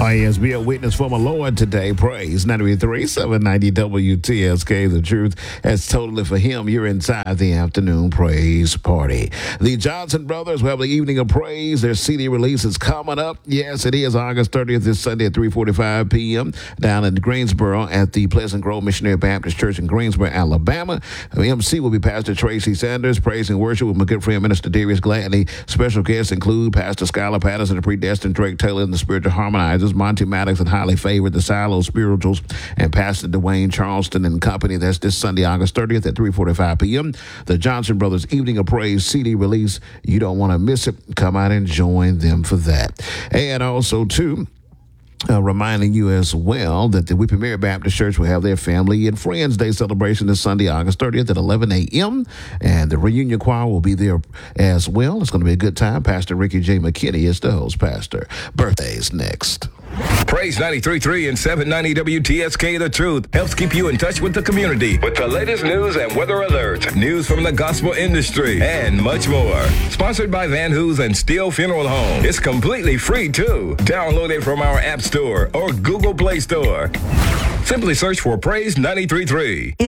Oh, yes, be a witness for my Lord today. Praise 93, 790 WTSK. The truth is totally for him. You're inside the afternoon praise party. The Johnson Brothers will have the evening of praise. Their CD release is coming up. Yes, it is August 30th, this Sunday at 3:45 p.m. down in Greensboro at the Pleasant Grove Missionary Baptist Church in Greensboro, Alabama. The MC will be Pastor Tracy Sanders. Praise and worship with my good friend Minister Darius Gladney. Special guests include Pastor Skylar Patterson, the predestined Drake Taylor, and the spiritual harmonizers, Monty Maddox and Highly Favored, the Silo Spirituals, and Pastor Dwayne Charleston and company. That's this Sunday, August 30th at 3:45 p.m. The Johnson Brothers Evening of Praise CD release. You don't want to miss it. Come out and join them for that. And also, too, reminding you as well that the Weeping Mary Baptist Church will have their Family and Friends Day celebration this Sunday, August 30th at 11 a.m. And the reunion choir will be there as well. It's going to be a good time. Pastor Ricky J. McKinney is the host pastor. Birthdays next. Praise 93.3 and 790 WTSK The Truth helps keep you in touch with the community with the latest news and weather alerts, news from the gospel industry, and much more. Sponsored by Van Hoos and Steele Funeral Home. It's completely free, too. Download it from our App Store or Google Play Store. Simply search for Praise 93.3.